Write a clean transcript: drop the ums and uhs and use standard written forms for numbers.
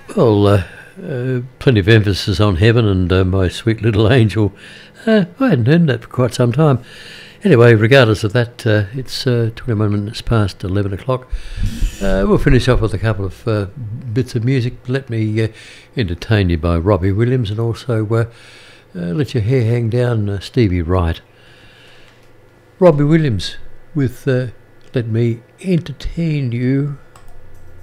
Plenty of emphasis on heaven and my sweet little angel. I hadn't heard that for quite some time. Anyway, regardless of that, it's 21 minutes past 11 o'clock. We'll finish off with a couple of bits of music. Let me entertain you by Robbie Williams, and also Let Your Hair Hang Down, Stevie Wright. Robbie Williams with Let Me Entertain You.